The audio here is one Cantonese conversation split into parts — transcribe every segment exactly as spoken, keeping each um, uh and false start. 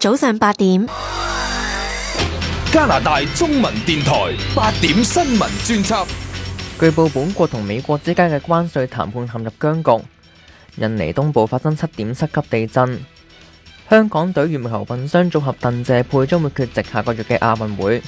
早上八點， 加拿大中文電台八點新聞專輯。 據報本國同美國之間嘅關稅談判陷入僵局。印尼東部發生七點七級地震。香港隊羽毛球混雙組合鄧謝配將會缺席下個月嘅亞運會。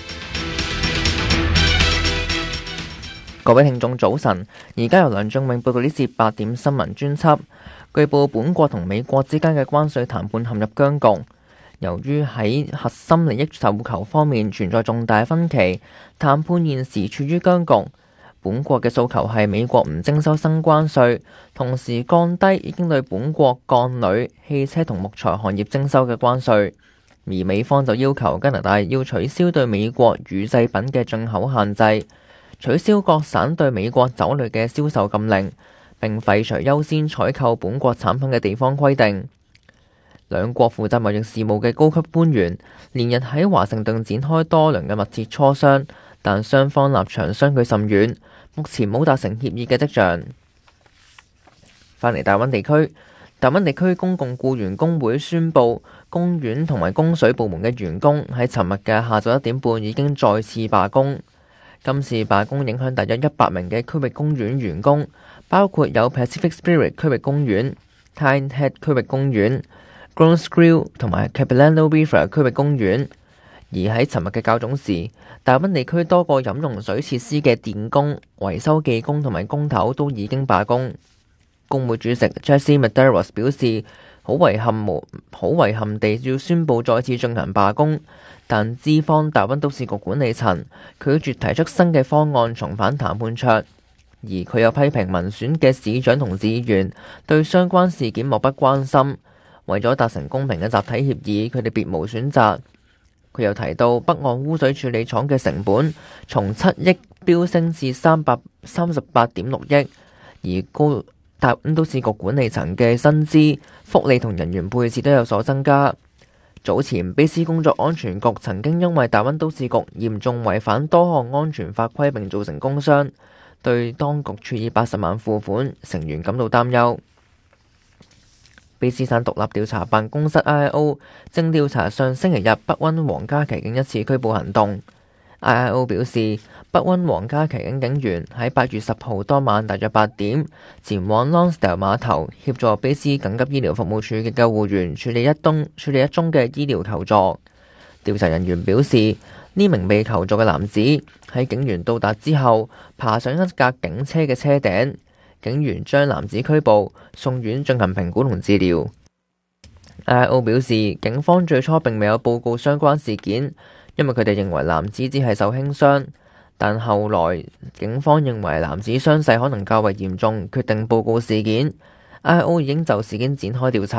各位聽眾早晨，而家由梁俊永報道呢節八點新聞專輯。據報本國同美國之間嘅關稅談判陷入僵局，由於喺核心利益訴求方面存在重大分歧，談判現時處於僵局。本國嘅訴求係美國唔徵收新關稅，同時降低已經對本國鋼鋁、汽車同木材行業徵收嘅關稅，而美方就要求加拿大要取消對美國乳製品嘅進口限制，取消各省對美國酒類嘅銷售禁令，並廢除優先採購本國產品嘅地方規定。兩國負責貿易事務嘅高級官員連日喺華盛頓展開多輪嘅密切磋商，但雙方立場相距甚遠，目前冇達成協議嘅跡象。返嚟大灣地區，大灣地區公共僱員工會宣布，公園同埋供水部門嘅員工喺尋日嘅下晝一點半已經再次罷工。今次罷工影響大約一百名嘅區域公園員工，包括有 Pacific Spirit 區域公園、Kind Head 區域公園、Grounds Grill 同埋 Capilano River 區域公園。而喺尋日嘅較早時，大溫地區多個飲用水設施嘅電工、維修技工同埋工頭都已經罷工。工會主席 Jesse Medeiros 表示，好遺憾無好遺憾地要宣布再次進行罷工，但資方大溫都市局管理層拒絕提出新嘅方案重返談判桌，而佢又批評民選嘅市長同市議員對相關事件漠不關心，為咗達成公平嘅集體協議，佢哋別無選擇。佢又提到，北岸污水處理廠嘅成本從七億飆升至三百三十八點六億，而高大溫都市局管理層嘅薪資、福利同人員配置都有所增加。早前卑斯工作安全局曾經因為大溫都市局嚴重違反多項安全法規並造成工傷，對當局處以八十萬付款，成員感到擔憂。卑斯省獨立調查辦公室 I I O 正調查上星期日北溫皇家騎警一次拘捕行動。I I O 表示，北溫皇家騎警警員喺八月十號當晚大約八點前往 Lonsdale 碼頭協助卑斯緊急醫療服務處嘅救護員處理一宗處理一宗嘅醫療求助。調查人員表示，呢名被求助嘅男子喺警員到達之後爬上一架警車嘅車頂。警員將男子拘捕，送院進行評估同治療。I I O 表示，警方最初並未有報告相關事件，因為佢哋認為男子只係受輕傷，但後來警方認為男子傷勢可能較為嚴重，決定報告事件。I I O 已經就事件展開調查。